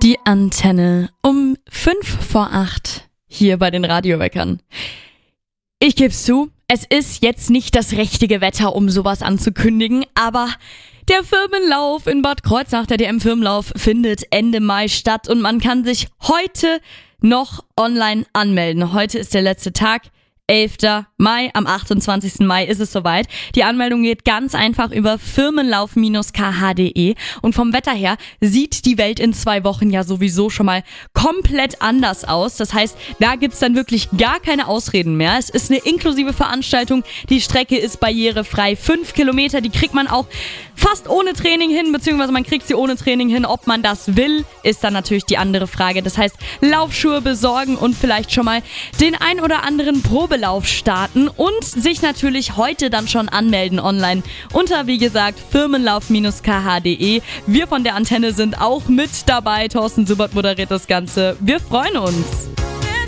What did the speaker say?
Die Antenne um 5:05 hier bei den Radioweckern. Ich geb's zu, es ist jetzt nicht das richtige Wetter, um sowas anzukündigen, aber der Firmenlauf in Bad Kreuznach, der DM-Firmenlauf, findet Ende Mai statt und man kann sich heute noch online anmelden. Heute ist der letzte Tag. 11. Mai, am 28. Mai ist es soweit. Die Anmeldung geht ganz einfach über firmenlauf-kh.de und vom Wetter her sieht die Welt in 2 Wochen ja sowieso schon mal komplett anders aus. Das heißt, da gibt's dann wirklich gar keine Ausreden mehr. Es ist eine inklusive Veranstaltung. Die Strecke ist barrierefrei. 5 Kilometer, die kriegt man auch fast ohne Training hin, beziehungsweise man kriegt sie ohne Training hin. Ob man das will, ist dann natürlich die andere Frage. Das heißt, Laufschuhe besorgen und vielleicht schon mal den ein oder anderen Probelauf starten und sich natürlich heute dann schon anmelden online unter, wie gesagt, firmenlauf-kh.de. Wir von der Antenne sind auch mit dabei. Thorsten Subert moderiert das Ganze. Wir freuen uns.